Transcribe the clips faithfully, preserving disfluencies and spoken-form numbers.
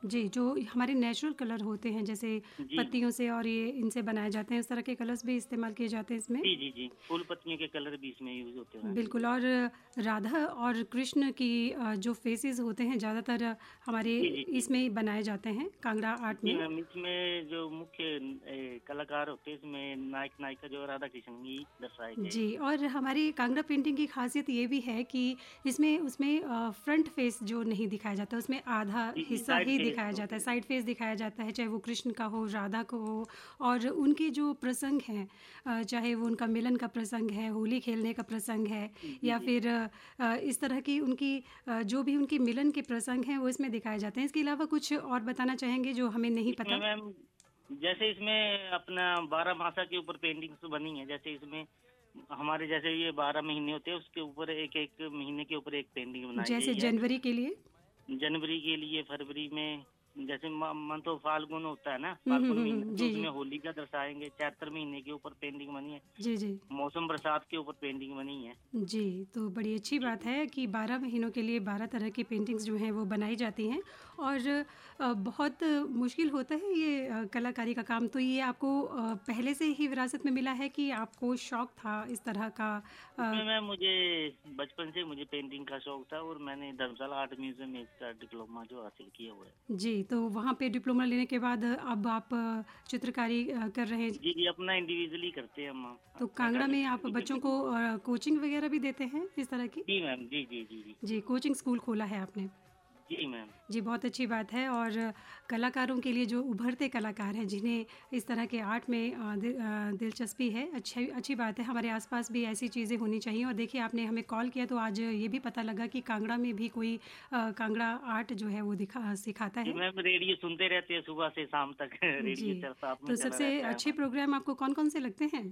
जी, जो हमारे natural colour होते हैं जैसे जी। पत्तियों से और ये इनसे बनाए जाते हैं, इस तरह के कलर्स भी इस्तेमाल किए जाते हैं इसमें? जी, जी, जी। फूल पत्तियों के कलर भी इसमें यूज़ होते हैं। बिल्कुल और राधा और कृष्ण की अ, जो फेसेस होते हैं ज़्यादातर हमारे जी, जी, जी। इसमें बनाए जाते हैं कांगड़ा आर्ट जी में। मैम, इसमें जो मुख्य ए, कलाकार होते हैं इसमें नायक-नायिका जो राधा कृष्ण ही दर्शाए गए। जी, और हमारी कांगड़ा पेंटिंग की ख़ासियत ये भी है कि इसमें उसमें अ, फ्रंट फेस जो नहीं दिखाया जाता, उसमें आधा जी, जी, हिस्सा साइड ही फेस दिखाया जाता होते है, हैं। साइड फेस दिखाया जाता है, चाहे वो कृष्ण का हो, राधा को हो और उनके जो प्रसंग हैं अ, चाहे वो उनका मिलन का प्रसंग है, होली खेलने का प्रसंग है जी, या जी, फिर जी। अ, इस तरह की उनकी अ, जो भी उनके मिलन के प्रसंग हैं, वो इसमें दिखाए जाते हैं। इसके अलावा कुछ और बताना चाहेंगे जो हमें नहीं इसमें पता? मैम जैसे इसमें अपना बारह मासा के ऊपर पेंटिंग्स बनी है, जैसे इसमें हमारे जैसे ये बारह महीने होते हैं, उसके ऊपर एक-एक महीने के ऊपर एक पेंटिंग बनाई जैसे गई है। जनवरी के लिए? जनवरी के लिए, फरवरी में जैसे म मंथ ऑफ फाल्गुन होता है ना, हुँ, हुँ, फाल्गुन हुँ, महीना, हुँ। तो जी, उसमें जी। होली का दर्शाएँगे, चैत्र महीने के ऊपर पेंटिंग बनी है, जी, जी। मौसम बरसात के ऊपर पेंटिंग बनी है। जी, तो बड़ी अच्छी जी, बात जी। है कि बारह महीनों के लिए बारह तरह की पेंटिंग्स जो हैं वो बनाई जाती हैं और अ, बहुत मुश्किल होता है ये अ, कलाकारी का काम। तो ये आपको अ, पहले से ही विरासत में मिला है कि आपको शौक था इस तरह का? अ, इसमें मैम मुझे बचपन से मुझे पेंटिंग का शौक था और मैंने धर्मशाला आर्ट म्यूज़ियम में इसका डिप्लोमा जो हासिल किया हुआ है। जी, तो वहाँ पे डिप्लोमा लेने के बाद अब आप अ, चित्रकारी अ, कर रहे हैं। जी, जी, अपना इंडिविजुअली करते हैं हम, तो अपना कांगड़ा में आप एकेडमी पे बच्चों नहीं। को अ, कोचिंग वगैरह भी देते हैं इस तरह की? जी मैम, जी, जी, जी, जी। जी, कोचिंग स्कूल खोला है आपने। जी मैम। जी, बहुत अच्छी बात है और कलाकारों के लिए जो उभरते कलाकार हैं, जिन्हें इस तरह के आर्ट में अ, दि अ, दिलचस्पी है, अच्छी अच्छी बात है। हमारे आस-पास भी ऐसी चीज़ें होनी चाहिए और देखिए आपने हमें कॉल किया तो आज ये भी पता लगा कि कांगड़ा में भी कोई अ, कांगड़ा आर्ट जो है वो दिखा सिखाता जी है। मैम, रेडियो सुनते रहते हैं सुबह से शाम तक जी, रेडियो चल साथ में तो चला सबसे रहता है अच्छे हमारे। प्रोग्राम आपको कौन-कौन से लगते हैं?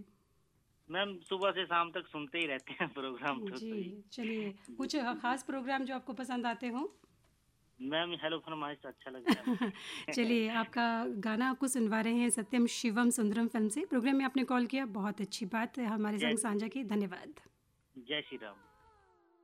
मैम सुबह से शाम तक सुनते ही रहते हैं प्रोग्राम तो जी, सही। चलिए जी, कुछ अ, जी। ख़ास प्रोग्राम जो आपको पसंद आते हों? मैम हेलो फरमाइश अच्छा लगता है मुझे। चलिए, आपका गाना आपको सुनवा रहे हैं सत्यम शिवम सुंदरम फ़िल्म से। प्रोग्राम में आपने कॉल किया, बहुत अच्छी बात है हमारे जय संग साझा की, धन्यवाद। जय श्री राम।